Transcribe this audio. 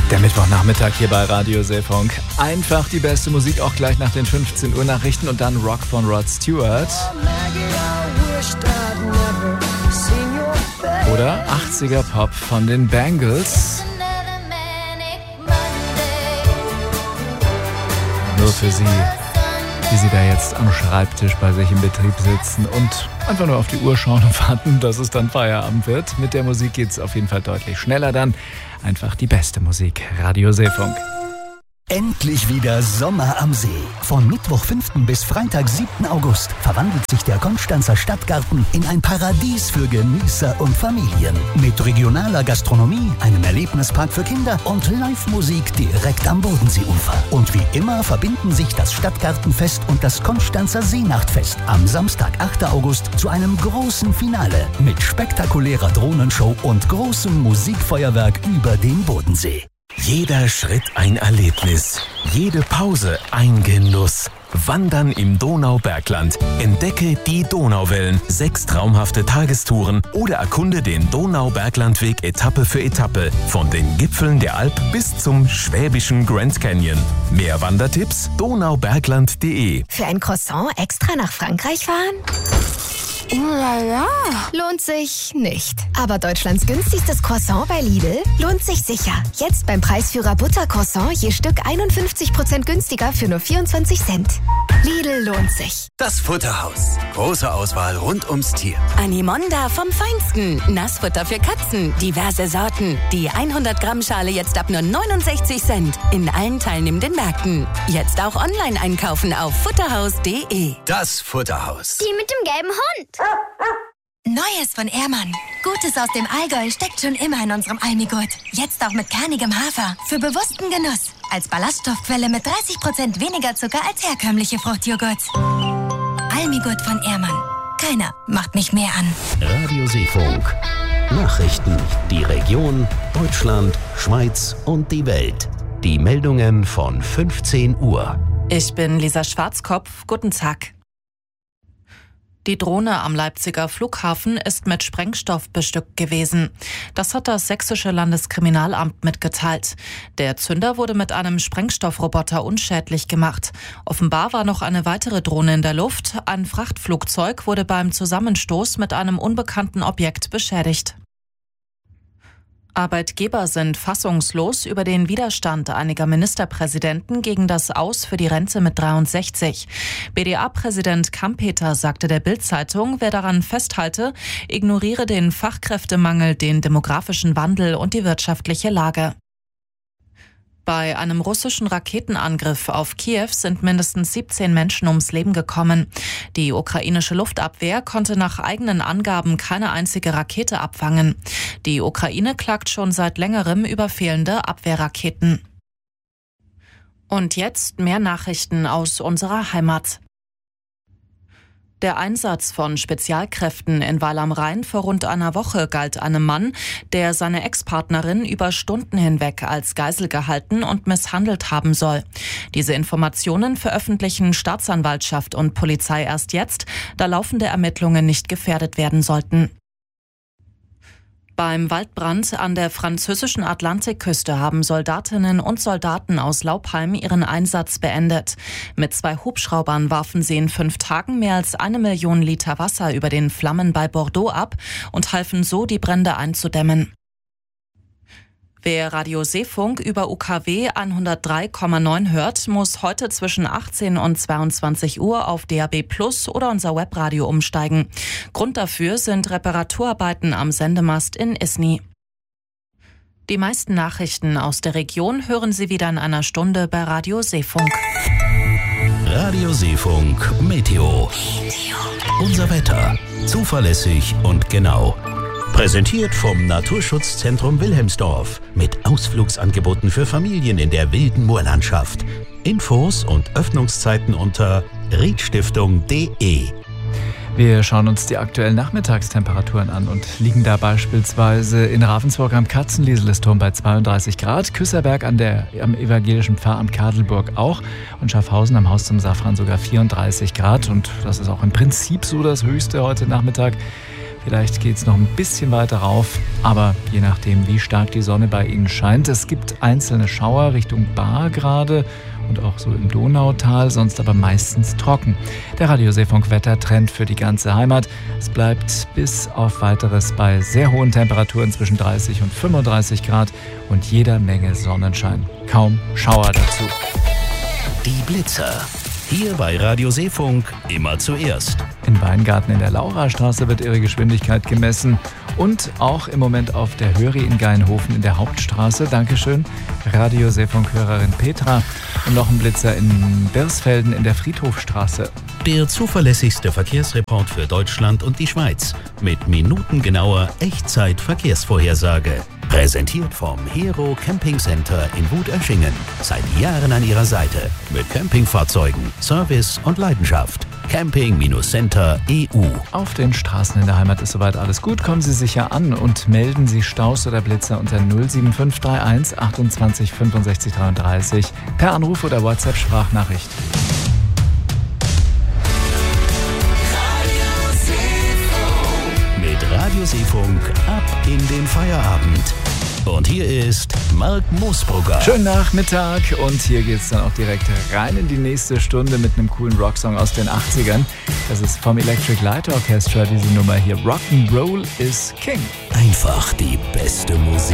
Der Mittwochnachmittag hier bei Radio Seefunk. Einfach die beste Musik, auch gleich nach den 15 Uhr Nachrichten und dann Rock von Rod Stewart. Oder 80er Pop von den Bangles. Nur für Sie, wie Sie da jetzt am Schreibtisch bei sich im Betrieb sitzen und einfach nur auf die Uhr schauen und warten, dass es dann Feierabend wird. Mit der Musik geht es auf jeden Fall deutlich schneller dann. Einfach die beste Musik. Radio Seefunk. Endlich wieder Sommer am See. Von Mittwoch 5. bis Freitag 7. August verwandelt sich der Konstanzer Stadtgarten in ein Paradies für Genießer und Familien. Mit regionaler Gastronomie, einem Erlebnispark für Kinder und Live-Musik direkt am Bodenseeufer. Und wie immer verbinden sich das Stadtgartenfest und das Konstanzer Seenachtfest am Samstag, 8. August zu einem großen Finale mit spektakulärer Drohnenshow und großem Musikfeuerwerk über den Bodensee. Jeder Schritt ein Erlebnis, jede Pause ein Genuss. Wandern im Donaubergland. Entdecke die Donauwellen, 6 traumhafte Tagestouren oder erkunde den Donauberglandweg Etappe für Etappe. Von den Gipfeln der Alp bis zum schwäbischen Grand Canyon. Mehr Wandertipps? donaubergland.de. Für ein Croissant extra nach Frankreich fahren? Ja. Lohnt sich nicht. Aber Deutschlands günstigstes Croissant bei Lidl lohnt sich sicher. Jetzt beim Preisführer Buttercroissant je Stück 51% günstiger für nur 24 Cent. Lidl lohnt sich. Das Futterhaus. Große Auswahl rund ums Tier. Animonda vom Feinsten. Nassfutter für Katzen. Diverse Sorten. Die 100 Gramm Schale jetzt ab nur 69 Cent. In allen teilnehmenden Märkten. Jetzt auch online einkaufen auf futterhaus.de. Das Futterhaus. Die mit dem gelben Hund. Neues von Ehrmann. Gutes aus dem Allgäu steckt schon immer in unserem Almigurt. Jetzt auch mit kernigem Hafer. Für bewussten Genuss. Als Ballaststoffquelle mit 30% weniger Zucker als herkömmliche Fruchtjoghurts. Almigurt von Ehrmann. Keiner macht mich mehr an. Radio Seefunk. Nachrichten. Die Region, Deutschland, Schweiz und die Welt. Die Meldungen von 15 Uhr. Ich bin Lisa Schwarzkopf. Guten Tag. Die Drohne am Leipziger Flughafen ist mit Sprengstoff bestückt gewesen. Das hat das sächsische Landeskriminalamt mitgeteilt. Der Zünder wurde mit einem Sprengstoffroboter unschädlich gemacht. Offenbar war noch eine weitere Drohne in der Luft. Ein Frachtflugzeug wurde beim Zusammenstoß mit einem unbekannten Objekt beschädigt. Arbeitgeber sind fassungslos über den Widerstand einiger Ministerpräsidenten gegen das Aus für die Rente mit 63. BDA-Präsident Kampeter sagte der Bild-Zeitung, wer daran festhalte, ignoriere den Fachkräftemangel, den demografischen Wandel und die wirtschaftliche Lage. Bei einem russischen Raketenangriff auf Kiew sind mindestens 17 Menschen ums Leben gekommen. Die ukrainische Luftabwehr konnte nach eigenen Angaben keine einzige Rakete abfangen. Die Ukraine klagt schon seit längerem über fehlende Abwehrraketen. Und jetzt mehr Nachrichten aus unserer Heimat. Der Einsatz von Spezialkräften in Weil am Rhein vor rund einer Woche galt einem Mann, der seine Ex-Partnerin über Stunden hinweg als Geisel gehalten und misshandelt haben soll. Diese Informationen veröffentlichen Staatsanwaltschaft und Polizei erst jetzt, da laufende Ermittlungen nicht gefährdet werden sollten. Beim Waldbrand an der französischen Atlantikküste haben Soldatinnen und Soldaten aus Laupheim ihren Einsatz beendet. Mit 2 Hubschraubern warfen sie in 5 Tagen mehr als 1 Million Liter Wasser über den Flammen bei Bordeaux ab und halfen so, die Brände einzudämmen. Wer Radio Seefunk über UKW 103,9 hört, muss heute zwischen 18 und 22 Uhr auf DAB+ oder unser Webradio umsteigen. Grund dafür sind Reparaturarbeiten am Sendemast in Isny. Die meisten Nachrichten aus der Region hören Sie wieder in einer Stunde bei Radio Seefunk. Radio Seefunk Meteo. Unser Wetter. Zuverlässig und genau. Präsentiert vom Naturschutzzentrum Wilhelmsdorf mit Ausflugsangeboten für Familien in der wilden Moorlandschaft. Infos und Öffnungszeiten unter riedstiftung.de. Wir schauen uns die aktuellen Nachmittagstemperaturen an und liegen da beispielsweise in Ravensburg am Katzenlieselesturm bei 32 Grad, Küsserberg am evangelischen Pfarramt Kadelburg auch und Schaffhausen am Haus zum Safran sogar 34 Grad. Und das ist auch im Prinzip so das Höchste heute Nachmittag. Vielleicht geht es noch ein bisschen weiter rauf, aber je nachdem, wie stark die Sonne bei Ihnen scheint. Es gibt einzelne Schauer Richtung Baar gerade und auch so im Donautal, sonst aber meistens trocken. Der Radioseefunk-Wettertrend für die ganze Heimat. Es bleibt bis auf Weiteres bei sehr hohen Temperaturen zwischen 30 und 35 Grad und jeder Menge Sonnenschein. Kaum Schauer dazu. Die Blitzer. Hier bei Radio Seefunk immer zuerst. In Weingarten in der Laurastraße wird ihre Geschwindigkeit gemessen und auch im Moment auf der Höri in Geinhofen in der Hauptstraße. Dankeschön, Radio Seefunk-Hörerin Petra. Und noch ein Blitzer in Birsfelden in der Friedhofstraße. Der zuverlässigste Verkehrsreport für Deutschland und die Schweiz mit minutengenauer Echtzeit-Verkehrsvorhersage. Präsentiert vom Hero Camping Center in Wut-Eschingen. Seit Jahren an Ihrer Seite mit Campingfahrzeugen, Service und Leidenschaft. Camping-Center EU. Auf den Straßen in der Heimat ist soweit alles gut. Kommen Sie sicher an und melden Sie Staus oder Blitzer unter 07531 28 65 33 per Anruf oder WhatsApp-Sprachnachricht. Mit Radio Seefunk ab in den Feierabend. Und hier ist Mark Moosbrugger. Schönen Nachmittag und hier geht's dann auch direkt rein in die nächste Stunde mit einem coolen Rocksong aus den 80ern. Das ist vom Electric Light Orchestra, diese Nummer hier. Rock'n'Roll is King. Einfach die beste Musik.